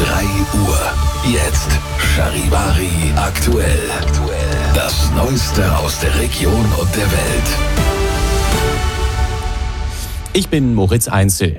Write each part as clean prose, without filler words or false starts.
3 Uhr. Jetzt Charivari aktuell. Das Neueste aus der Region und der Welt. Ich bin Moritz Einzel.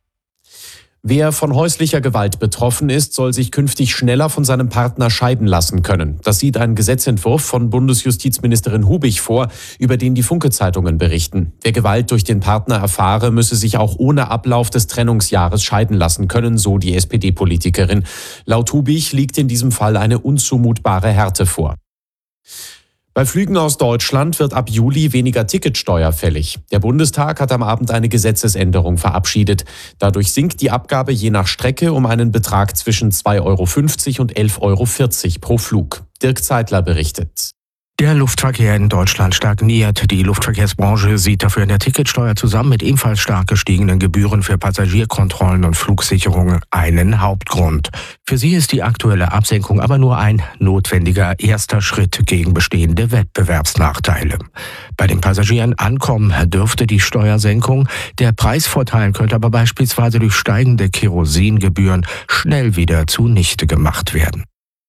Wer von häuslicher Gewalt betroffen ist, soll sich künftig schneller von seinem Partner scheiden lassen können. Das sieht ein Gesetzentwurf von Bundesjustizministerin Hubig vor, über den die Funke-Zeitungen berichten. Wer Gewalt durch den Partner erfahre, müsse sich auch ohne Ablauf des Trennungsjahres scheiden lassen können, so die SPD-Politikerin. Laut Hubig liegt in diesem Fall eine unzumutbare Härte vor. Bei Flügen aus Deutschland wird ab Juli weniger Ticketsteuer fällig. Der Bundestag hat am Abend eine Gesetzesänderung verabschiedet. Dadurch sinkt die Abgabe je nach Strecke um einen Betrag zwischen 2,50 € und 11,40 € pro Flug. Dirk Zeitler berichtet. Der Luftverkehr in Deutschland stagniert. Die Luftverkehrsbranche sieht dafür in der Ticketsteuer zusammen mit ebenfalls stark gestiegenen Gebühren für Passagierkontrollen und Flugsicherungen einen Hauptgrund. Für sie ist die aktuelle Absenkung aber nur ein notwendiger erster Schritt gegen bestehende Wettbewerbsnachteile. Bei den Passagieren ankommen dürfte die Steuersenkung. Der Preisvorteil könnte aber beispielsweise durch steigende Kerosingebühren schnell wieder zunichte gemacht werden.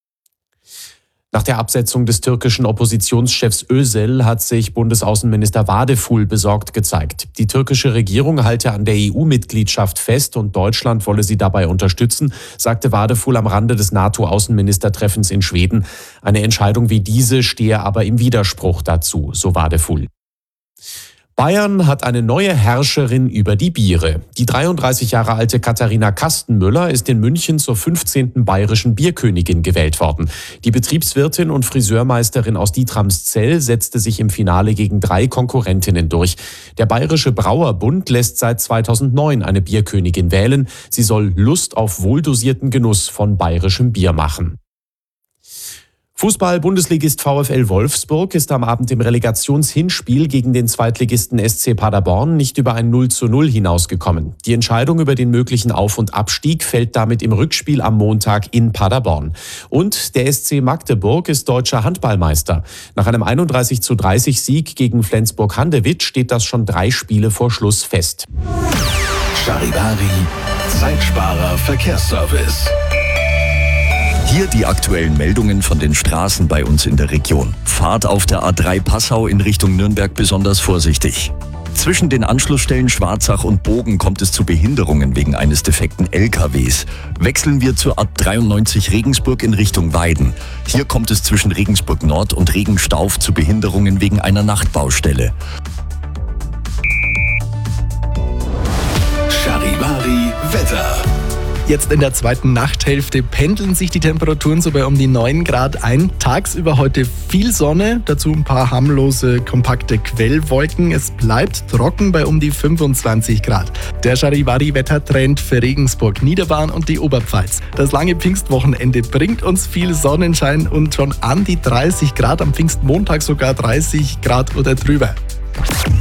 Nach der Absetzung des türkischen Oppositionschefs Özel hat sich Bundesaußenminister Vadeful besorgt gezeigt. Die türkische Regierung halte an der EU-Mitgliedschaft fest und Deutschland wolle sie dabei unterstützen, sagte Vadeful am Rande des NATO-Außenministertreffens in Schweden. Eine Entscheidung wie diese stehe aber im Widerspruch dazu, so Vadeful. Bayern hat eine neue Herrscherin über die Biere. Die 33 Jahre alte Katharina Kastenmüller ist in München zur 15. bayerischen Bierkönigin gewählt worden. Die Betriebswirtin und Friseurmeisterin aus Dietramszell setzte sich im Finale gegen 3 Konkurrentinnen durch. Der Bayerische Brauerbund lässt seit 2009 eine Bierkönigin wählen. Sie soll Lust auf wohldosierten Genuss von bayerischem Bier machen. Fußball-Bundesligist VfL Wolfsburg ist am Abend im Relegationshinspiel gegen den Zweitligisten SC Paderborn nicht über ein 0:0 hinausgekommen. Die Entscheidung über den möglichen Auf- und Abstieg fällt damit im Rückspiel am Montag in Paderborn. Und der SC Magdeburg ist deutscher Handballmeister. Nach einem 31:30 Sieg gegen Flensburg-Handewitt steht das schon 3 Spiele vor Schluss fest. Charivari, Zeitsparer Verkehrsservice. Hier die aktuellen Meldungen von den Straßen bei uns in der Region. Fahrt auf der A3 Passau in Richtung Nürnberg besonders vorsichtig. Zwischen den Anschlussstellen Schwarzach und Bogen kommt es zu Behinderungen wegen eines defekten LKWs. Wechseln wir zur A93 Regensburg in Richtung Weiden. Hier kommt es zwischen Regensburg Nord und Regenstauf zu Behinderungen wegen einer Nachtbaustelle. Charivari Wetter. Jetzt in der zweiten Nachthälfte pendeln sich die Temperaturen so bei um die 9 Grad ein. Tagsüber heute viel Sonne, dazu ein paar harmlose, kompakte Quellwolken. Es bleibt trocken bei um die 25 Grad. Der Charivari-Wettertrend für Regensburg, Niederbayern und die Oberpfalz. Das lange Pfingstwochenende bringt uns viel Sonnenschein und schon an die 30 Grad, am Pfingstmontag sogar 30 Grad oder drüber.